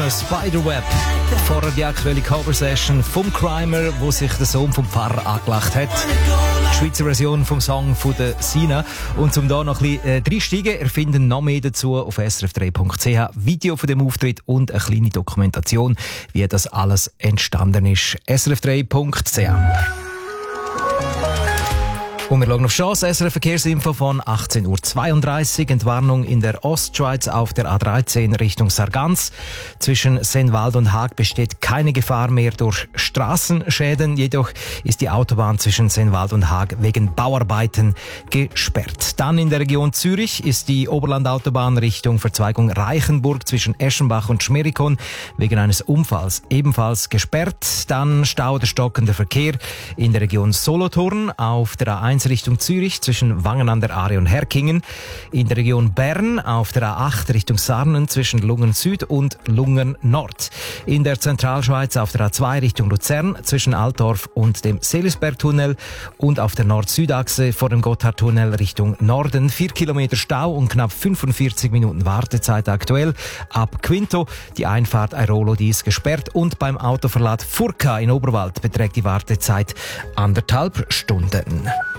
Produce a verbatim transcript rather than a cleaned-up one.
Spiderweb. Vorher die aktuelle Cover-Session vom Crimer, wo sich der Sohn vom Pfarrer angelacht hat. Die Schweizer Version vom Song von der Sina. Und um da noch ein bisschen äh, reinsteigen, ihr findet noch mehr dazu auf s r f drei punkt c h. Video von dem Auftritt und eine kleine Dokumentation, wie das alles entstanden ist. s r f drei punkt c h. Und wir schauen auf Chance. S R F-Verkehrsinfo von achtzehn Uhr zweiunddreißig. Entwarnung in der Ostschweiz auf der A dreizehn Richtung Sargans. Zwischen Sennwald und Haag besteht keine Gefahr mehr durch Straßenschäden. Jedoch ist die Autobahn zwischen Sennwald und Haag wegen Bauarbeiten gesperrt. Dann in der Region Zürich ist die Oberlandautobahn Richtung Verzweigung Reichenburg zwischen Eschenbach und Schmerikon wegen eines Unfalls ebenfalls gesperrt. Dann Stau oder stockender Verkehr in der Region Solothurn auf der A eins Richtung Zürich zwischen Wangen an der Aare und Herkingen. In der Region Bern auf der A acht Richtung Sarnen zwischen Lungen Süd und Lungen Nord. In der Zentralschweiz auf der A zwei Richtung Luzern zwischen Altdorf und dem Seelisbergtunnel und auf der Nord-Süd-Achse vor dem Gotthardtunnel Richtung Norden. Vier Kilometer Stau und knapp fünfundvierzig Minuten Wartezeit aktuell. Ab Quinto die Einfahrt Airolo, die ist gesperrt, und beim Autoverlad Furka in Oberwald beträgt die Wartezeit anderthalb Stunden.